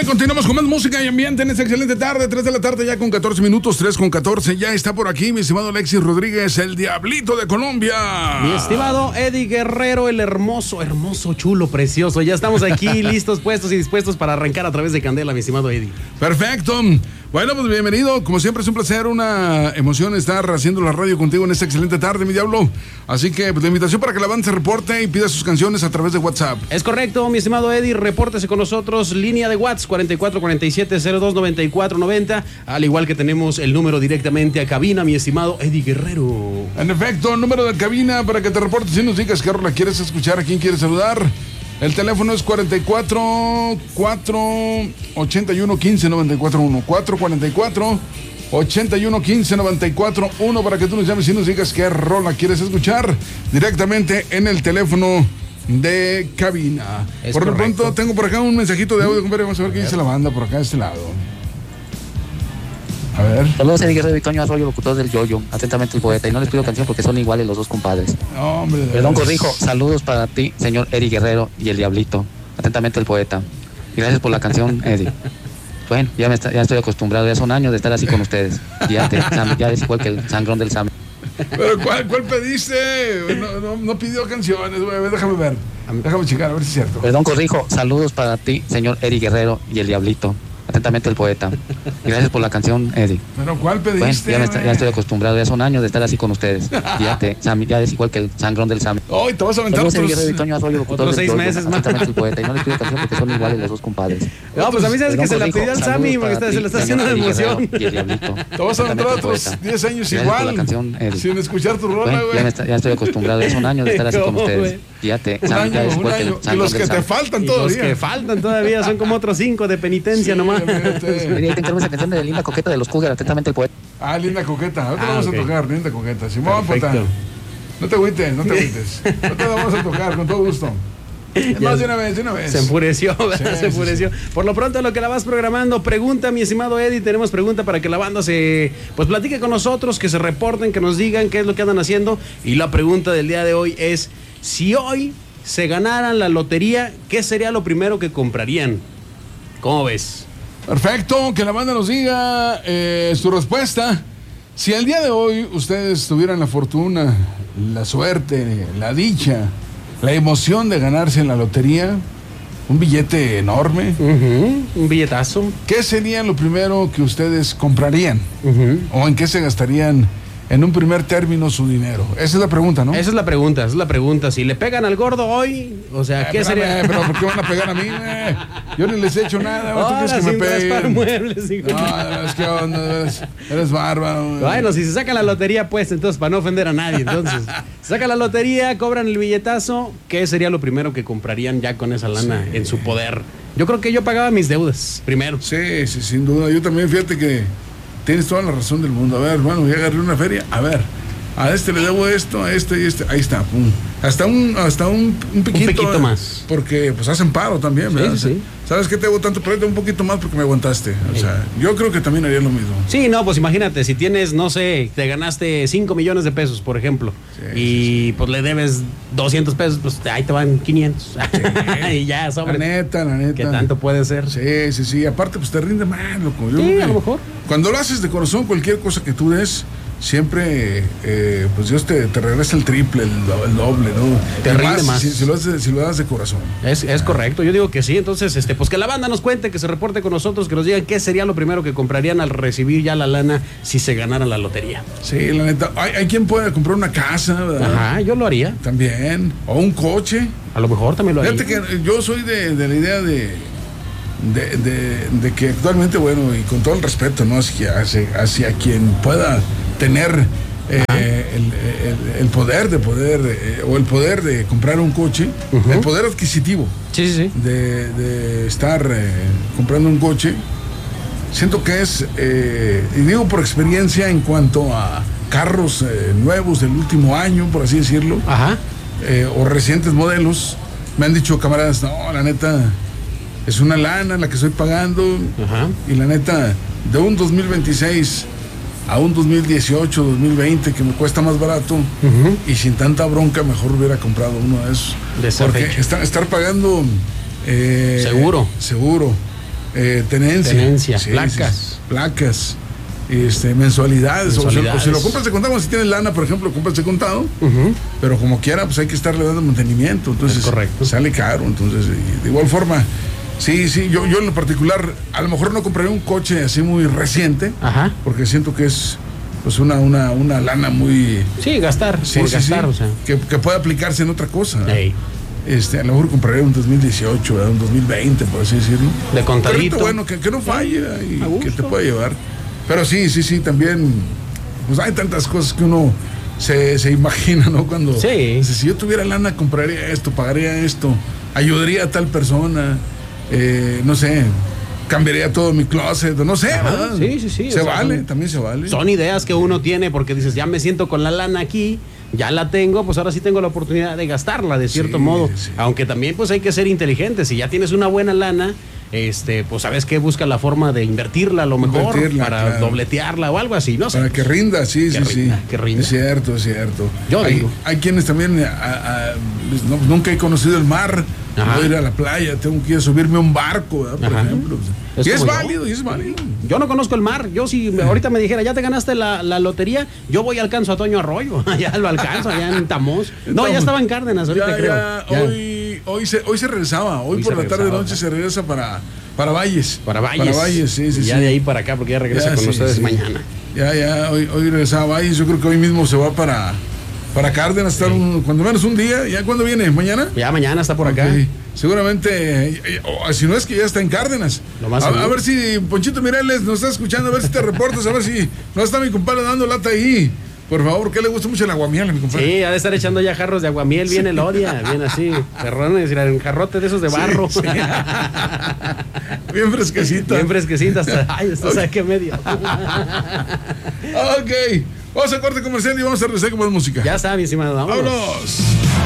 Continuamos con más música y ambiente en esta excelente tarde, 3 de la tarde ya con 14 minutos, 3:14, ya está por aquí mi estimado Alexis Rodríguez, el Diablito de Colombia. Mi estimado Eddie Guerrero, el hermoso, chulo, precioso, ya estamos aquí listos, puestos y dispuestos para arrancar a través de Candela, mi estimado Eddie. Perfecto. Bueno, pues bienvenido, como siempre es un placer, una emoción estar haciendo la radio contigo en esta excelente tarde, mi diablo. Así que pues, la invitación para que la banda se reporte y pida sus canciones a través de WhatsApp. Es correcto, mi estimado Eddie, repórtese con nosotros, línea de WhatsApp 4447-029490, al igual que tenemos el número directamente a cabina, mi estimado Eddie Guerrero. En efecto, número de cabina para que te reportes y nos digas qué rola quieres escuchar, a quién quieres saludar. El teléfono es 44-481-15-94-1. 444-81-15-94-1 para que tú nos llames y nos digas qué rola quieres escuchar directamente en el teléfono de cabina. Por lo pronto tengo por acá un mensajito de audio, compadre. Vamos a ver qué dice la banda por acá de este lado. A ver. Saludos, Eddie Guerrero y Toño Arroyo, locutor del Yoyo. Atentamente el poeta. Y no les pido canción porque son iguales los dos compadres. No, hombre. Perdón, corrijo. Saludos para ti, señor Eddie Guerrero y el Diablito. Atentamente el poeta. Y gracias por la canción, Eddie. Bueno, ya estoy acostumbrado. Ya son años de estar así con ustedes. Ya es igual que el sangrón del Sam. ¿Pero cuál pediste? No pidió canciones, güey. Déjame ver. Déjame checar, a ver si es cierto. Perdón, corrijo. Saludos para ti, señor Eddie Guerrero y el Diablito. Atentamente el poeta. Y gracias por la canción, Eddie. ¿Pero cuál pediste? Bueno, ya estoy acostumbrado. Ya son años de estar así con ustedes. Ya es igual que el sangrón del Sam. Hoy te vas a aventar otros 6 meses más. Atentamente el poeta. Y no les pido canción porque son iguales los dos compadres. No, pues a mí sabes que se la pidió al Sammy porque se la está haciendo de emoción. Y el Diablito. Te vas a aventar otros 10 años igual. Canción, sin escuchar tu rola, güey. Ya estoy acostumbrado. Ya son años de estar así con ustedes. Un año. Y los que te faltan todavía. Los que faltan todavía son como otros 5 de penitencia nomás. Quería cantar esa canción de Linda Coqueta de los Cougar, atentamente el poeta. Ah, Linda Coqueta. Ahora vamos a tocar, Linda Coqueta. Simón, puta. No te agüites. No te la vamos a tocar, con todo gusto. Más de una vez. Se enfureció, ¿verdad? Se enfureció. Sí. Por lo pronto, lo que la vas programando, pregunta, mi estimado Eddie, tenemos pregunta para que la banda pues platique con nosotros, que se reporten, que nos digan qué es lo que andan haciendo. Y la pregunta del día de hoy es, si hoy se ganaran la lotería, ¿qué sería lo primero que comprarían? ¿Cómo ves? Perfecto, que la banda nos diga su respuesta. Si el día de hoy ustedes tuvieran la fortuna, la suerte, la dicha, la emoción de ganarse en la lotería, un billete enorme, un billetazo, ¿qué sería lo primero que ustedes comprarían? ¿O en qué se gastarían en un primer término su dinero? Esa es la pregunta, ¿no? Esa es la pregunta. Si le pegan al gordo hoy, o sea, ¿qué sería? Pero ¿por qué van a pegar a mí, Yo ni les he hecho nada. ¿Tú crees que me peguen? Muebles, no, es que eres bárbaro. Bueno, si se saca la lotería, pues, entonces, para no ofender a nadie, entonces, saca la lotería, cobran el billetazo, ¿qué sería lo primero que comprarían ya con esa lana en su poder? Yo creo que yo pagaba mis deudas primero. Sí, sin duda. Yo también, fíjate que tienes toda la razón del mundo. A ver, hermano, ya agarré una feria. A ver, a este le debo esto, a este y este. Ahí está, pum. Hasta un piquito más. Porque pues hacen paro también, ¿verdad? Sí. ¿Sabes qué te debo tanto? Pero un poquito más porque me aguantaste. O sea, yo creo que también haría lo mismo. Sí, no, pues imagínate, si tienes, no sé, te ganaste 5 millones de pesos, por ejemplo, pues le debes 200 pesos, pues ahí te van 500. Y ya, sobre. La neta. ¿Qué tanto puede ser? Sí. Aparte, pues te rinde más, loco. Sí, a lo mejor. Cuando lo haces de corazón, cualquier cosa que tú des, siempre, pues Dios te regresa el triple, el doble, ¿no? Te rinde más. Si lo das de corazón. Es correcto, yo digo que sí. Entonces, pues que la banda nos cuente, que se reporte con nosotros, que nos digan qué sería lo primero que comprarían al recibir ya la lana si se ganaran la lotería. Sí, la neta. Hay quien puede comprar una casa, ¿verdad? Ajá, yo lo haría. También. O un coche. A lo mejor también lo haría. Fíjate que yo soy de la idea de que actualmente, bueno, y con todo el respeto, ¿no? Hacia quien pueda tener el poder o el poder de comprar un coche, el poder adquisitivo. Sí. De estar comprando un coche, siento que es, y digo por experiencia en cuanto a carros nuevos del último año, por así decirlo, o recientes modelos, me han dicho camaradas, no, la neta, es una lana la que estoy pagando, y la neta, de un 2026 a un 2018, 2020, que me cuesta más barato, y sin tanta bronca, mejor hubiera comprado uno de esos. Porque estar pagando seguro, Tenencia, Sí, placas. sí, placas, mensualidades. O si lo compras de contado, si tienes lana, por ejemplo, lo compras de contado, pero como quiera, pues hay que estarle dando mantenimiento, entonces Es correcto. sale caro. Entonces, y de igual forma, sí, yo en lo particular, a lo mejor no compraría un coche así muy reciente, Ajá. porque siento que es pues una lana muy... Sí, gastar, por gastar, o sea. que puede aplicarse en otra cosa. Ey. A lo mejor compraría un 2018, ¿verdad? Un 2020, por así decirlo. De contadito. Pero bueno, que no falle, ¿verdad? Y A gusto. que te pueda llevar. Pero sí, también, pues hay tantas cosas que uno se imagina, ¿no? Cuando Sí. dice, si yo tuviera lana, compraría esto, pagaría esto, ayudaría a tal persona, no sé, cambiaría todo mi closet, no sé, Ajá, ¿verdad? sí. Se o sea, vale, también se vale. Son ideas que uno tiene porque dices, ya me siento con la lana aquí, ya la tengo, pues ahora sí tengo la oportunidad de gastarla de cierto Sí, modo. sí. Aunque también pues hay que ser inteligentes. Si ya tienes una buena lana, pues sabes que busca la forma de invertirla a lo mejor Invertirla, para claro. dobletearla o algo así, no sé. Para que rinda, sí. Que rinda. Es cierto. Yo digo. Hay quienes también, pues, no, nunca he conocido el mar, Ajá. voy a ir a la playa, tengo que ir a subirme a un barco, ¿verdad? Por Ajá. ejemplo. Es Y es como yo. válido, y es válido. Yo no conozco el mar. Yo si ahorita me dijera, ya te ganaste la lotería, yo voy y alcanzo a Toño Arroyo. Ya lo alcanzo, allá en Tamós. No, ya estaba en Cárdenas ahorita, creo. Ya. Hoy se regresaba, hoy por se la tarde regresaba, noche se regresa para Valles. Para Valles. Sí. Y ya de ahí para acá, porque ya regresa Ya, con sí, ustedes sí. mañana. Hoy regresaba a Valles, yo creo que hoy mismo se va para Cárdenas, estar cuando menos un día. ¿Ya cuándo viene? ¿Mañana? Ya mañana está por acá. Ok. Seguramente, si no es que ya está en Cárdenas. Lo más a seguro. ver si Ponchito Mireles nos está escuchando, a ver si te reportas, a ver si no está mi compadre dando lata ahí. Por favor, porque le gusta mucho el aguamiel a mi compadre. Sí, ha de estar echando ya jarros de aguamiel, bien elodia, bien así, perrones, un jarrote de esos de barro. Sí. Bien fresquecito. Bien fresquecita, hasta, esto sabe qué medio. Ok, vamos a corte comercial y vamos a regresar con más música. Ya está, mi estimado, vámonos. ¡Vámonos!